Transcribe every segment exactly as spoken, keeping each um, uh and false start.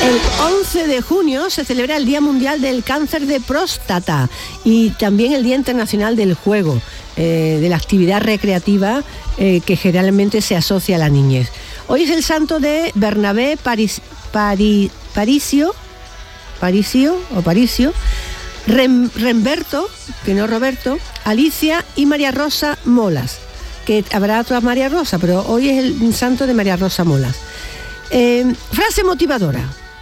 El once de junio se celebra el Día Mundial del Cáncer de Próstata y también el Día Internacional del Juego, eh, de la actividad recreativa eh, que generalmente se asocia a la niñez. Hoy es el santo de Bernabé Paris, Paris, Parisio, Parisio o Parisio, Rem, Remberto, que no Roberto, Alicia y María Rosa Molas, que habrá otra María Rosa, pero hoy es el santo de María Rosa Molas. Eh, frase motivadora.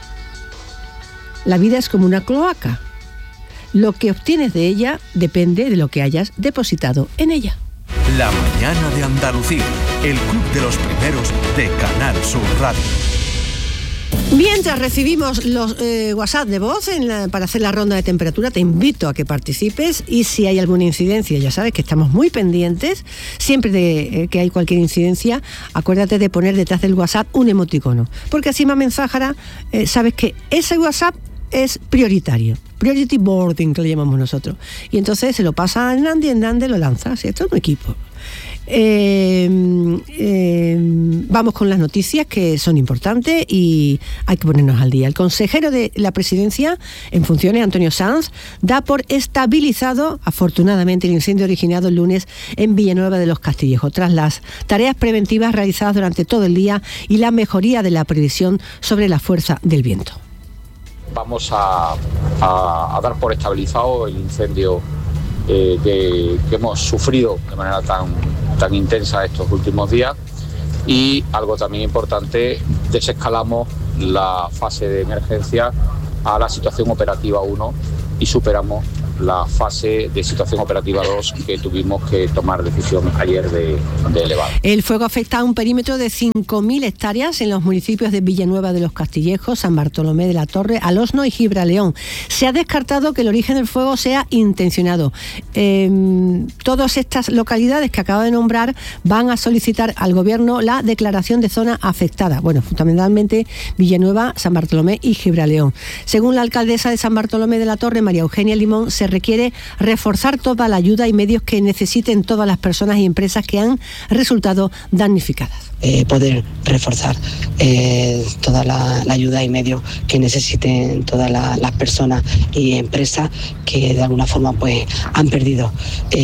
La vida es como una cloaca. Lo que obtienes de ella depende de lo que hayas depositado en ella. La mañana de Andalucía, el club de los primeros de Canal Sur Radio. Mientras recibimos los eh, WhatsApp de voz en la, para hacer la ronda de temperatura, te invito a que participes y si hay alguna incidencia, ya sabes que estamos muy pendientes, siempre de eh, que hay cualquier incidencia, acuérdate de poner detrás del WhatsApp un emoticono, porque así Mamen Záhara, eh, sabes que ese WhatsApp es prioritario, priority boarding que le llamamos nosotros, y entonces se lo pasa a Nandi y en Nandi lo lanza, ¿sí? Esto es un equipo. Eh, eh, vamos con las noticias que son importantes y hay que ponernos al día. El consejero de la presidencia en funciones, Antonio Sanz, da por estabilizado afortunadamente el incendio originado el lunes en Villanueva de los Castillejos, tras las tareas preventivas realizadas durante todo el día y la mejoría de la previsión sobre la fuerza del viento. Vamos a, a, a dar por estabilizado el incendio eh, que, que hemos sufrido de manera tan, tan intensa estos últimos días, y algo también importante, desescalamos la fase de emergencia a la situación operativa uno y superamos la fase de situación operativa dos que tuvimos que tomar decisión ayer de, de elevar. El fuego afecta a un perímetro de cinco mil hectáreas en los municipios de Villanueva de los Castillejos, San Bartolomé de la Torre, Alosno y Gibraleón. Se ha descartado que el origen del fuego sea intencionado. Eh, todas estas localidades que acabo de nombrar van a solicitar al gobierno la declaración de zona afectada. Bueno, fundamentalmente Villanueva, San Bartolomé y Gibraleón. Según la alcaldesa de San Bartolomé de la Torre, María Eugenia Limón, se requiere reforzar toda la ayuda y medios que necesiten todas las personas y empresas que han resultado damnificadas. Eh, poder reforzar eh, toda la, la ayuda y medios que necesiten todas la, las personas y empresas que de alguna forma pues han perdido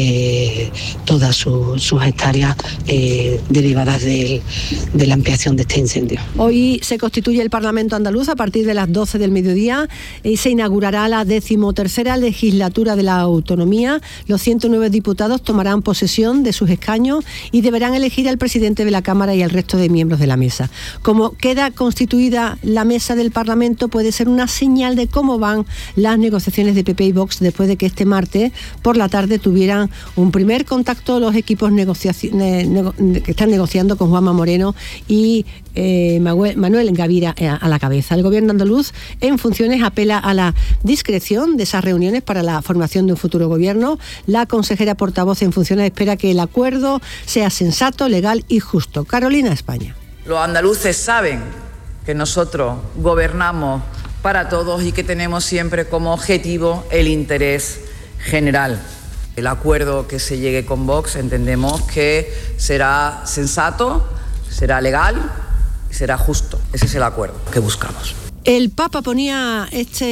eh, todas su, sus hectáreas eh, derivadas de, de la ampliación de este incendio. Hoy se constituye el Parlamento andaluz a partir de las doce del mediodía y se inaugurará la decimotercera legislatura de la autonomía. Los ciento nueve diputados tomarán posesión de sus escaños y deberán elegir al presidente de la Cámara y al resto de miembros de la mesa. Como queda constituida la mesa del Parlamento, puede ser una señal de cómo van las negociaciones de P P y Vox después de que este martes por la tarde tuvieran un primer contacto los equipos negociaci- nego- que están negociando con Juanma Moreno y eh, Manuel Gavira a la cabeza. El gobierno andaluz en funciones apela a la discreción de esas reuniones para la formación de un futuro gobierno. La consejera portavoz en funciones espera que el acuerdo sea sensato, legal y justo. Carolina España. Los andaluces saben que nosotros gobernamos para todos y que tenemos siempre como objetivo el interés general. El acuerdo que se llegue con Vox entendemos que será sensato, será legal y será justo. Ese es el acuerdo que buscamos. El Papa ponía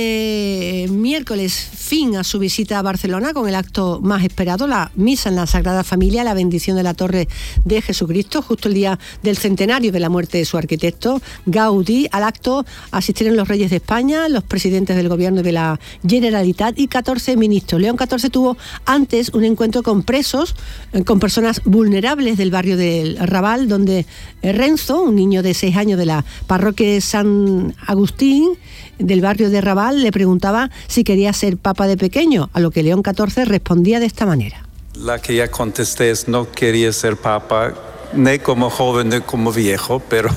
este miércoles fin a su visita a Barcelona con el acto más esperado, la misa en la Sagrada Familia, la bendición de la Torre de Jesucristo, justo el día del centenario de la muerte de su arquitecto, Gaudí. Al acto asistieron los reyes de España, los presidentes del gobierno de la Generalitat y catorce ministros. León catorce tuvo antes un encuentro con presos, con personas vulnerables del barrio del Raval, donde Renzo, un niño de seis años de la parroquia de San Agustín, del barrio de Raval, le preguntaba si quería ser papa de pequeño, a lo que León catorce respondía de esta manera. La que ya contesté es no quería ser papa, ni como joven ni como viejo, pero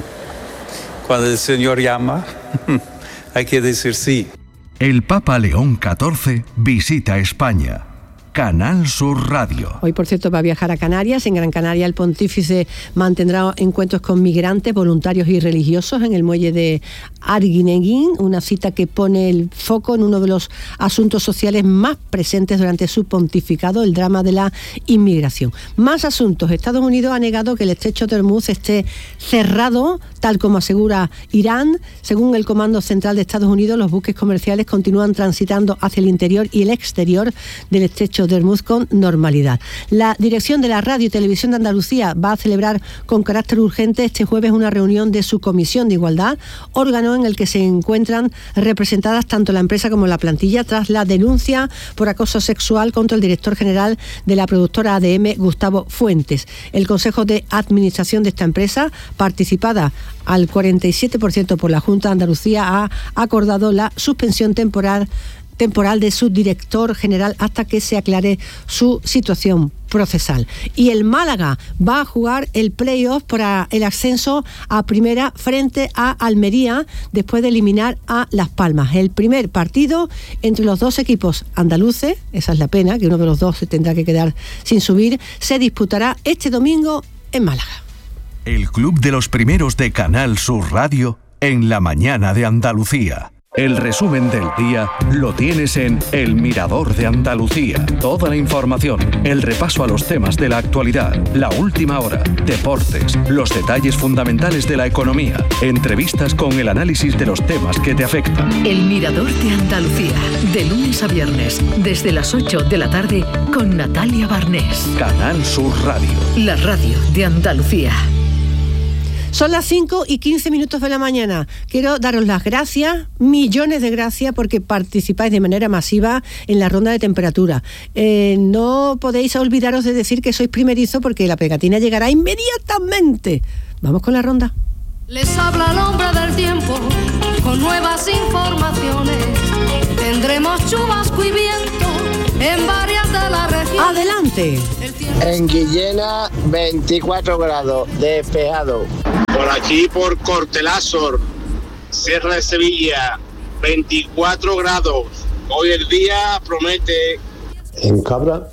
cuando el Señor llama, hay que decir sí. El Papa León catorce visita España. Canal Sur Radio. Hoy, por cierto, va a viajar a Canarias. En Gran Canaria el pontífice mantendrá encuentros con migrantes, voluntarios y religiosos en el muelle de Arguineguín, una cita que pone el foco en uno de los asuntos sociales más presentes durante su pontificado, el drama de la inmigración. Más asuntos. Estados Unidos ha negado que el estrecho de Hormuz esté cerrado, tal como asegura Irán. Según el Comando Central de Estados Unidos, los buques comerciales continúan transitando hacia el interior y el exterior del estrecho de Hormuz con normalidad. La dirección de la Radio y Televisión de Andalucía va a celebrar con carácter urgente este jueves una reunión de su Comisión de Igualdad, órgano en el que se encuentran representadas tanto la empresa como la plantilla tras la denuncia por acoso sexual contra el director general de la productora A D M, Gustavo Fuentes. El Consejo de Administración de esta empresa, participada al cuarenta y siete por ciento por la Junta de Andalucía, ha acordado la suspensión temporal temporal de su director general hasta que se aclare su situación procesal. Y el Málaga va a jugar el playoff para el ascenso a primera frente a Almería después de eliminar a Las Palmas. El primer partido entre los dos equipos andaluces, esa es la pena, que uno de los dos se tendrá que quedar sin subir, se disputará este domingo en Málaga. El Club de los Primeros de Canal Sur Radio en la mañana de Andalucía. El resumen del día lo tienes en El Mirador de Andalucía. Toda la información, el repaso a los temas de la actualidad, la última hora, deportes, los detalles fundamentales de la economía, entrevistas con el análisis de los temas que te afectan. El Mirador de Andalucía, de lunes a viernes, desde las ocho de la tarde, con Natalia Barnés. Canal Sur Radio. La radio de Andalucía. Son las cinco y quince minutos de la mañana. Quiero daros las gracias, millones de gracias, porque participáis de manera masiva en la ronda de temperatura. Eh, no podéis olvidaros de decir que sois primerizo, porque la pegatina llegará inmediatamente. Vamos con la ronda. Les habla el hombre del tiempo con nuevas informaciones. Tendremos chubasco y viento en varias de las regiones. ¡Adelante! En Guillena, veinticuatro grados, despejado. Por aquí, por Cortelazor, Sierra de Sevilla, veinticuatro grados. Hoy el día promete. En Cabra,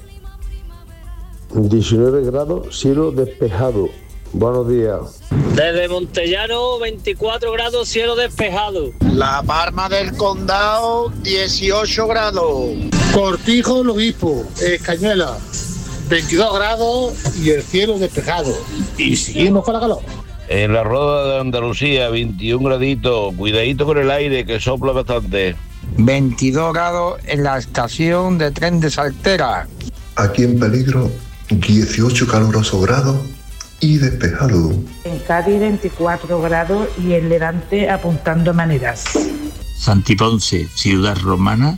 diecinueve grados, cielo despejado. Buenos días. Desde Montellano, veinticuatro grados, cielo despejado. La Palma del Condado, dieciocho grados. Cortijo del Obispo, Escañuela, veintidós grados y el cielo despejado. Y seguimos con la calor. En la Roda de Andalucía, veintiún graditos, cuidadito con el aire que sopla bastante. veintidós grados en la estación de tren de Saltera. Aquí en Peligro, dieciocho calurosos grados y despejado. En Cádiz, veinticuatro grados y en Levante apuntando maneras. Santiponce, ciudad romana,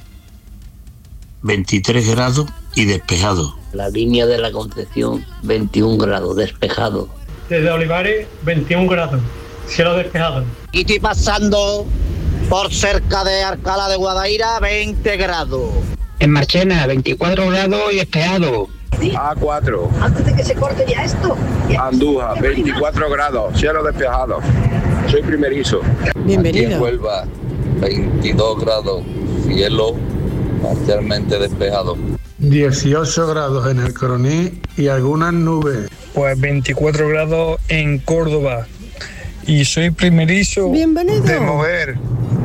veintitrés grados y despejado. La línea de la Concepción, veintiún grados, despejado. Desde Olivares, veintiún grados, cielo despejado. Y estoy pasando por cerca de Alcalá de Guadaira, veinte grados. En Marchena, veinticuatro grados y despejado. A cuatro. Antes de que se corte ya esto. Andújar, veinticuatro grados, cielo despejado. Soy primerizo. Bienvenido. Aquí en Huelva, veintidós grados, cielo parcialmente despejado. dieciocho grados en el Coroní y algunas nubes. Pues veinticuatro grados en Córdoba. Y soy primerizo. Bienvenido. De Moguer,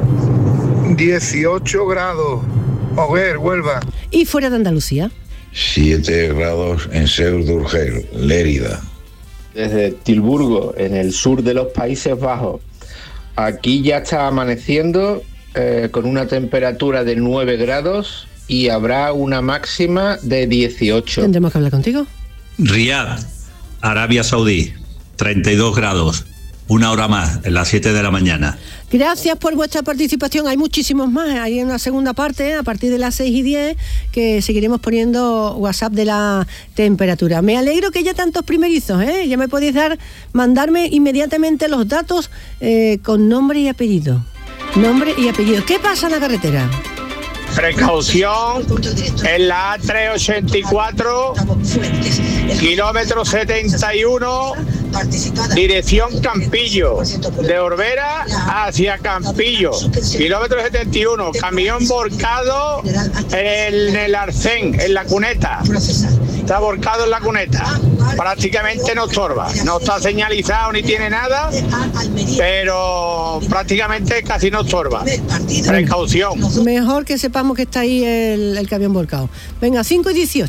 dieciocho grados. Moguer, Huelva. ¿Y fuera de Andalucía? siete grados en Seur de Urgel, Lérida. Desde Tilburgo, en el sur de los Países Bajos. Aquí ya está amaneciendo eh, con una temperatura de nueve grados y habrá una máxima de dieciocho. ¿Tendremos que hablar contigo? Riad, Arabia Saudí, treinta y dos grados. Una hora más, en las siete de la mañana. Gracias por vuestra participación. Hay muchísimos más. Hay una segunda parte, a partir de las seis y diez, que seguiremos poniendo WhatsApp de la temperatura. Me alegro que haya tantos primerizos, ¿eh? Ya me podéis dar, mandarme inmediatamente los datos eh, con nombre y apellido. Nombre y apellido. ¿Qué pasa en la carretera? Precaución en la A trescientos ochenta y cuatro kilómetro setenta y uno, dirección Campillo, de Orbera hacia Campillo, kilómetro setenta y uno, camión volcado en el arcén, en la cuneta, está volcado en la cuneta, prácticamente no estorba, no está señalizado ni tiene nada, pero prácticamente casi no estorba. Precaución. Mejor que sepamos que está ahí el, el camión volcado. Venga, cinco y dieciocho.